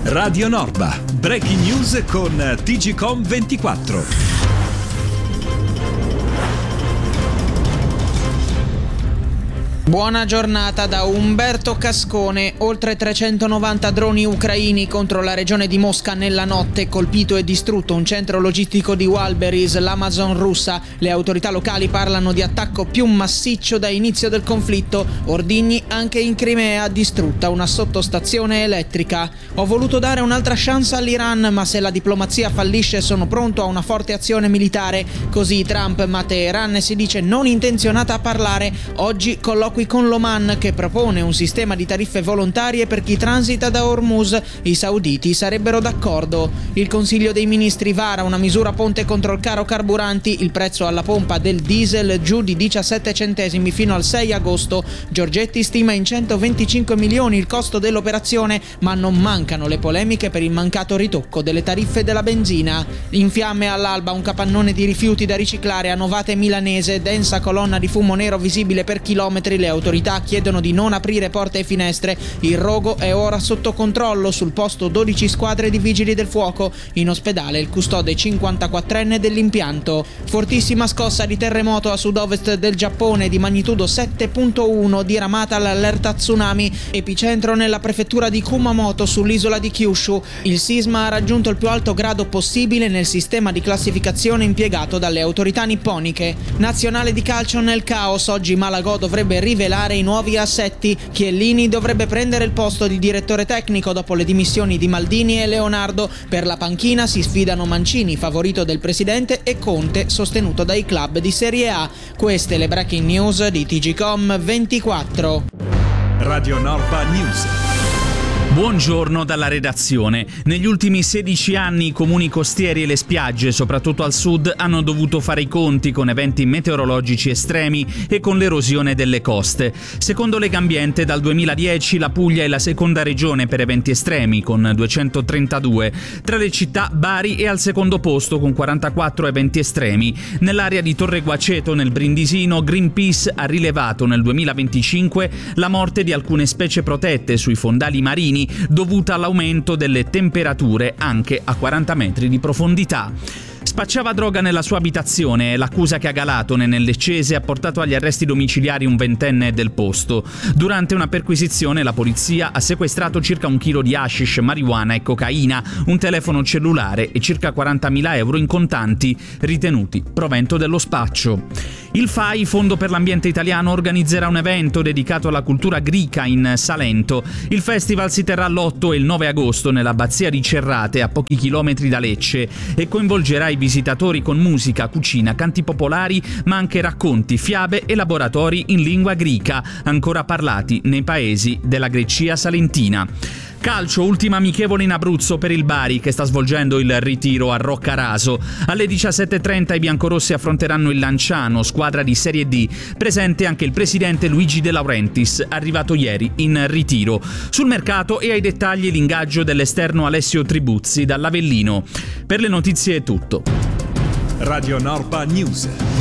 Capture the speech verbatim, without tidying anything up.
Radio Norba, breaking news con T G Com ventiquattro. Buona giornata da Umberto Cascone. Oltre trecentonovanta droni ucraini contro la regione di Mosca nella notte. Colpito e distrutto un centro logistico di Walberis, l'Amazon russa. Le autorità locali parlano di attacco più massiccio da inizio del conflitto. Ordigni anche in Crimea, distrutta una sottostazione elettrica. Ho voluto dare un'altra chance all'Iran, ma se la diplomazia fallisce sono pronto a una forte azione militare. Così Trump, ma Teheran si dice non intenzionata a parlare. Oggi colloqui con l'Oman, che propone un sistema di tariffe volontarie per chi transita da Hormuz. I sauditi sarebbero d'accordo. Il Consiglio dei Ministri vara una misura ponte contro il caro carburanti. Il prezzo alla pompa del diesel giù di diciassette centesimi fino al sei agosto. Giorgetti stima in centoventicinque milioni il costo dell'operazione, ma non mancano le polemiche per il mancato ritocco delle tariffe della benzina. In fiamme all'alba un capannone di rifiuti da riciclare a Novate Milanese, densa colonna di fumo nero visibile per chilometri. Le autorità chiedono di non aprire porte e finestre. Il rogo è ora sotto controllo. Sul posto dodici squadre di vigili del fuoco. In ospedale il custode cinquantaquattrenne dell'impianto. Fortissima scossa di terremoto a sud-ovest del Giappone di magnitudo sette virgola uno, diramata l'allerta tsunami. Epicentro nella prefettura di Kumamoto sull'isola di Kyushu. Il sisma ha raggiunto il più alto grado possibile nel sistema di classificazione impiegato dalle autorità nipponiche. Nazionale di calcio nel caos. Oggi Malagò dovrebbe rivelare i nuovi assetti. Chiellini dovrebbe prendere il posto di direttore tecnico dopo le dimissioni di Maldini e Leonardo. Per la panchina si sfidano Mancini, favorito del presidente, e Conte, sostenuto dai club di Serie A. Queste le breaking news di T G Com ventiquattro. Radio Norba News. Buongiorno dalla redazione. Negli ultimi sedici anni i comuni costieri e le spiagge, soprattutto al sud, hanno dovuto fare i conti con eventi meteorologici estremi e con l'erosione delle coste. Secondo Legambiente, dal duemiladieci la Puglia è la seconda regione per eventi estremi, con duecentotrentadue. Tra le città, Bari è al secondo posto con quarantaquattro eventi estremi. Nell'area di Torre Guaceto, nel Brindisino, Greenpeace ha rilevato nel duemilaventicinque la morte di alcune specie protette sui fondali marini dovuta all'aumento delle temperature anche a quaranta metri di profondità. Spacciava droga nella sua abitazione. L'accusa che a Galatone, nel Leccese, ha portato agli arresti domiciliari un ventenne del posto. Durante una perquisizione la polizia ha sequestrato circa un chilo di hashish, marijuana e cocaina, un telefono cellulare e circa quarantamila euro in contanti, ritenuti provento dello spaccio. Il F A I, Fondo per l'Ambiente Italiano, organizzerà un evento dedicato alla cultura grica in Salento. Il festival si terrà l'otto e il nove agosto nell'abbazia di Cerrate, a pochi chilometri da Lecce, e coinvolgerà i visitatori con musica, cucina, canti popolari, ma anche racconti, fiabe e laboratori in lingua greca, ancora parlati nei paesi della Grecia salentina. Calcio, ultima amichevole in Abruzzo per il Bari, che sta svolgendo il ritiro a Roccaraso. Alle diciassette e trenta i biancorossi affronteranno il Lanciano, squadra di Serie D. Presente anche il presidente Luigi De Laurentiis, arrivato ieri in ritiro. Sul mercato e ai dettagli l'ingaggio dell'esterno Alessio Tribuzzi dall'Avellino. Per le notizie è tutto. Radio Norba News.